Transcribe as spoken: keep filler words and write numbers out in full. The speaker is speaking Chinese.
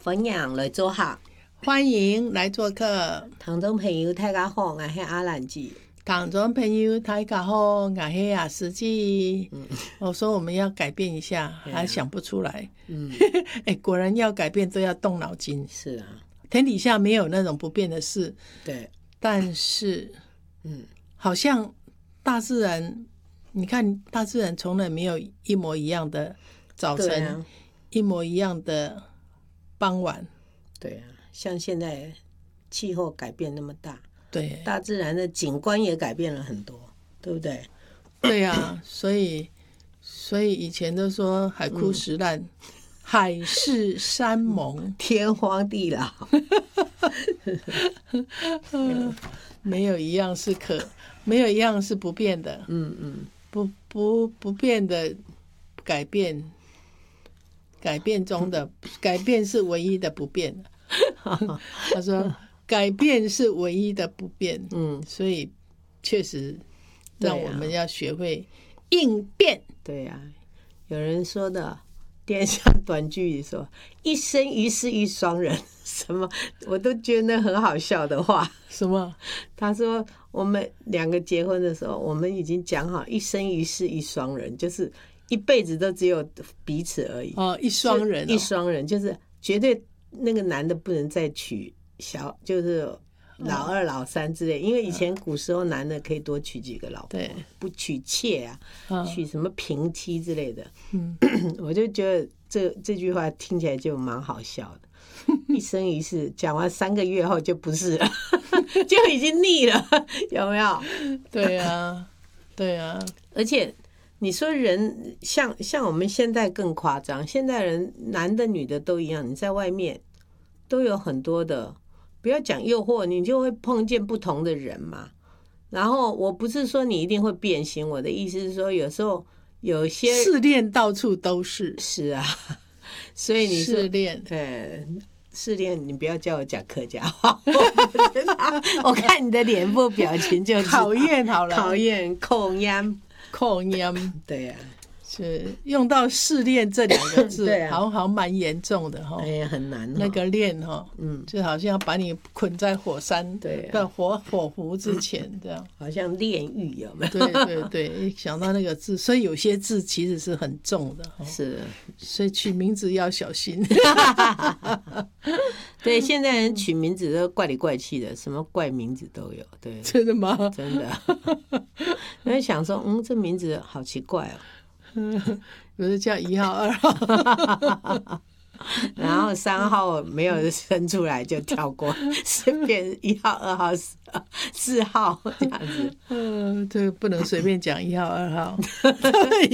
欢迎来做客， 欢迎来做客。 听众朋友大家好，我是阿兰姐。 听众朋友大家好，我是雅思记。嗯、我说我们要改变一下，还想不出来。嗯，哎，果然要改变都要动脑筋。 是啊， 天底下没有那种不变的事。 对， 但是， 嗯， 好像大自然，你看大自然从来没有一模一样的早晨，啊、一模一样的傍晚。 对啊，像现在气候改变那么大。 对， 大自然的景观也改变了很多，对不对？ 对啊，所以所以以前都说海枯石烂，嗯、海誓山盟， 天荒地老， 没有一样是可，没有一样是不变的。 嗯嗯， 不不不变的改变，改变中的改变是唯一的不变。他说。改变是唯一的不变，嗯，所以确实让我们要学会应变。 对呀、啊，有人说的电视短剧里说“一生一世一双人”，什么我都觉得很好笑的话。 什么？ 他说我们两个结婚的时候，我们已经讲好一生一世一双人，就是一辈子都只有彼此而已。 哦，一双人、哦， 一双人就是绝对那个男的不能再娶。小就是老二老三之类，因为以前古时候男的可以多娶几个老婆， 对， 不娶妾啊， 嗯、 娶什么平妻之类的。 嗯， 我就觉得这这句话听起来就蛮好笑的。一生一世讲完三个月后就不是了，就已经腻了，有没有？ 对啊，对啊。 而且你说人像像我们现在更夸张，现在人男的女的都一样，你在外面都有很多的。不要讲诱惑，你就会碰见不同的人嘛。然后我不是说你一定会变心，我的意思是说，有时候有些试炼到处都是。 是啊，所以你试炼， 呃，试炼，你不要叫我讲客家话，我看你的脸部表情就考验好了， 考验口音， 口音， 对呀、啊。 是用到试炼这两个字， 对啊、 好像蛮严重的哈， 哎，很难、哦。 那个炼哈，嗯，就好像要把你捆在火山， 对、 啊，火火湖之前这样， 好像炼狱有没有？ 对对对，想到那个字，所以有些字其实是很重的， 是， 所以取名字要小心。 对，现在人取名字都怪里怪气的，什么怪名字都有。对， 真的吗？ 真的。我在想说，嗯，这名字好奇怪哦。 有的叫一号二号然后三号没有生出来就跳过，顺便一号二号四号这样子。 嗯，对，不能随便讲一号二号。